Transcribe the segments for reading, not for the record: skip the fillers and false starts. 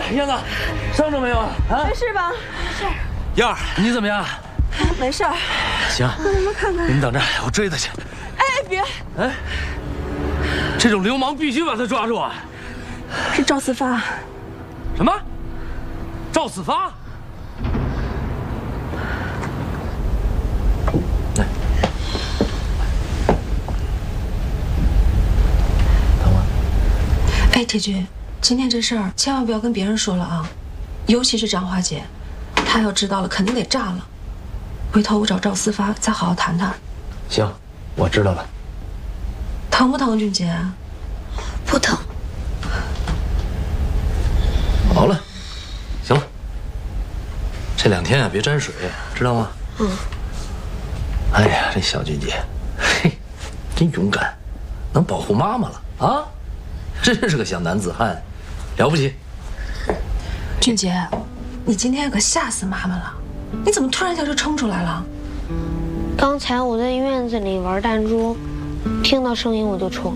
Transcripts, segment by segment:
燕子，伤着没有啊？ 没事吧？没事。 燕儿，你怎么样？ 没事儿。 行， 你们看看。 你们等着，我追他去。 哎，别！ 哎，这种流氓必须把他抓住啊！ 是赵四发。 什么？赵四发？来，等我。 哎，铁军，今天这事儿千万不要跟别人说了啊，尤其是张华姐，她要知道了肯定得炸了。回头我找赵四发再好好谈谈。 行，我知道了。 疼不疼，俊杰？ 不疼。 好了，行了。这2天啊，别沾水，知道吗？ 嗯。 哎呀，这小俊杰，嘿，真勇敢，能保护妈妈了啊！真是个小男子汉，了不起。 俊杰，你今天可吓死妈妈了！你怎么突然一下就冲出来了？ 刚才我在院子里玩弹珠，听到声音我就冲。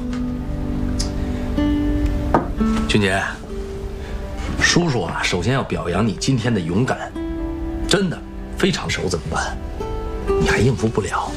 俊杰，叔叔啊，首先要表扬你今天的勇敢，真的非常熟怎么办？你还应付不了。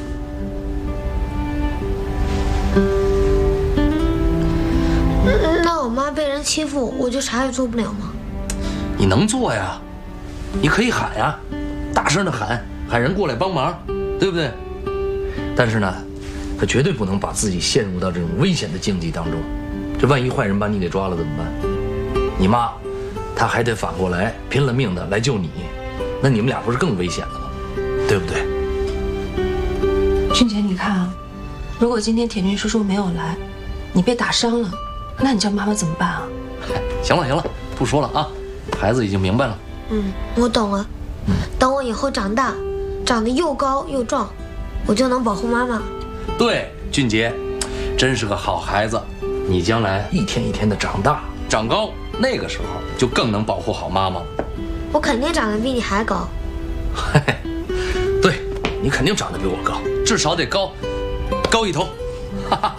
那我妈被人欺负，我就啥也做不了吗？ 你能做呀，你可以喊呀，大声的喊人过来帮忙，对不对？但是呢，可绝对不能把自己陷入到这种危险的境地当中。这万一坏人把你给抓了怎么办？你妈，她还得反过来拼了命的来救你，那你们俩不是更危险了吗？对不对？ 俊杰，你看啊，如果今天铁军叔叔没有来，你被打伤了，那你叫妈妈怎么办啊？ 行了，不说了啊，孩子已经明白了。 我懂了。等我以后长大，长得又高又壮，我就能保护妈妈。 对，俊杰，真是个好孩子。你将来一天一天的长大长高，那个时候就更能保护好妈妈了。 我肯定长得比你还高。 嘿嘿，对，你肯定长得比我高，至少得高一头。哈哈哈。